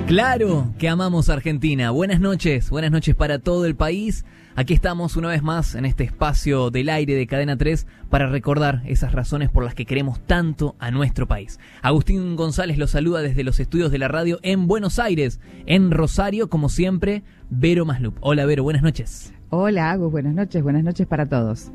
Claro que amamos Argentina. Buenas noches para todo el país. Aquí estamos una vez más en este espacio del aire de Cadena 3 para recordar esas razones por las que queremos tanto a nuestro país. Agustín González los saluda desde los estudios de la radio en Buenos Aires. En Rosario, como siempre, Vero Maslup. Hola Vero, buenas noches. Hola Agus, buenas noches para todos.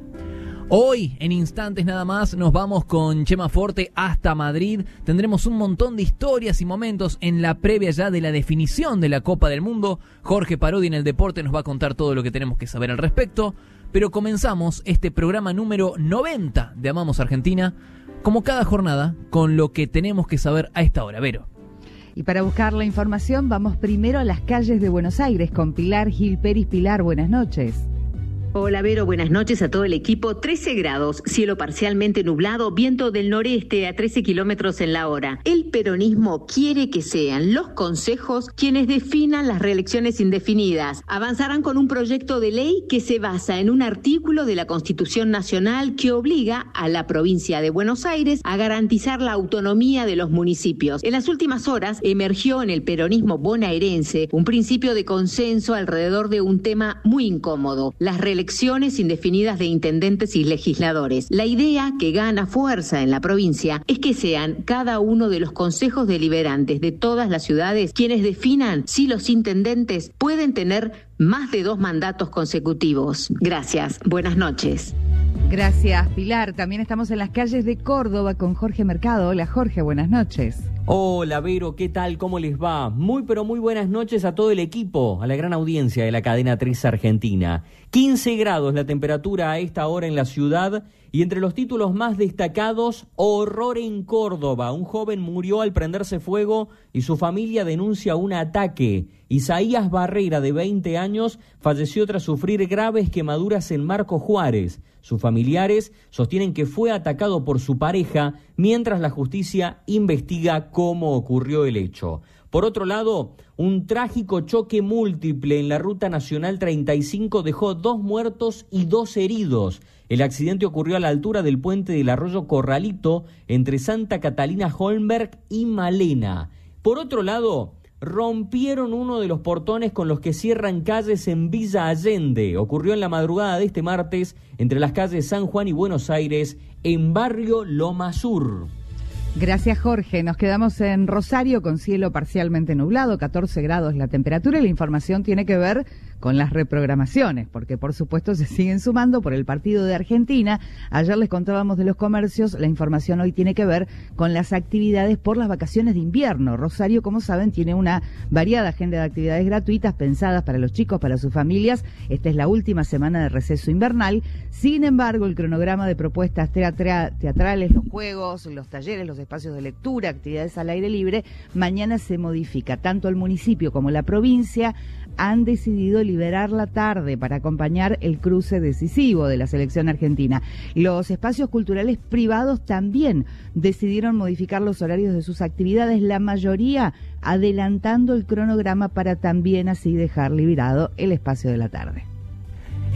Hoy, en instantes nada más, nos vamos con Chema Forte hasta Madrid. Tendremos un montón de historias y momentos en la previa ya de la definición de la Copa del Mundo. Jorge Parodi en el deporte nos va a contar todo lo que tenemos que saber al respecto. Pero comenzamos este programa número 90 de Amamos Argentina, como cada jornada, con lo que tenemos que saber a esta hora. Vero. Y para buscar la información, vamos primero a las calles de Buenos Aires con Pilar Gil Peris. Pilar, buenas noches. Hola Vero, buenas noches a todo el equipo. 13 grados, cielo parcialmente nublado, viento del noreste a 13 kilómetros en la hora. El peronismo quiere que sean los consejos quienes definan las reelecciones indefinidas. Avanzarán con un proyecto de ley que se basa en un artículo de la Constitución Nacional que obliga a la provincia de Buenos Aires a garantizar la autonomía de los municipios. En las últimas horas emergió en el peronismo bonaerense un principio de consenso alrededor de un tema muy incómodo: las reelecciones indefinidas de intendentes y legisladores. La idea que gana fuerza en la provincia es que sean cada uno de los consejos deliberantes de todas las ciudades quienes definan si los intendentes pueden tener más de 2 mandatos consecutivos. Gracias, buenas noches. Gracias, Pilar. También estamos en las calles de Córdoba con Jorge Mercado. Hola Jorge, buenas noches. Hola Vero, ¿qué tal? ¿Cómo les va? Muy buenas noches a todo el equipo, a la gran audiencia de la Cadena 3 Argentina. 15 grados la temperatura a esta hora en la ciudad y entre los títulos más destacados, horror en Córdoba. Un joven murió al prenderse fuego y su familia denuncia un ataque. Isaías Barrera, de 20 años, falleció tras sufrir graves quemaduras en Marco Juárez. Sus familiares sostienen que fue atacado por su pareja, mientras la justicia investiga cómo ocurrió el hecho. Por otro lado, un trágico choque múltiple en la Ruta Nacional 35 dejó 2 muertos y 2 heridos. El accidente ocurrió a la altura del puente del Arroyo Corralito, entre Santa Catalina Holmberg y Malena. Por otro lado, rompieron uno de los portones con los que cierran calles en Villa Allende. Ocurrió en la madrugada de este martes entre las calles San Juan y Buenos Aires, en barrio Loma Sur. Gracias Jorge, nos quedamos en Rosario con cielo parcialmente nublado, 14 grados la temperatura, y la información tiene que ver con las reprogramaciones, porque por supuesto se siguen sumando por el partido de Argentina. Ayer les contábamos de los comercios, la información hoy tiene que ver con las actividades por las vacaciones de invierno. Rosario, como saben, tiene una variada agenda de actividades gratuitas pensadas para los chicos, para sus familias. Esta es la última semana de receso invernal. Sin embargo, el cronograma de propuestas teatrales, los juegos, los talleres, los espacios de lectura, actividades al aire libre, mañana se modifica. Tanto el municipio como la provincia han decidido liberar la tarde para acompañar el cruce decisivo de la selección argentina. Los espacios culturales privados también decidieron modificar los horarios de sus actividades, la mayoría adelantando el cronograma para también así dejar liberado el espacio de la tarde.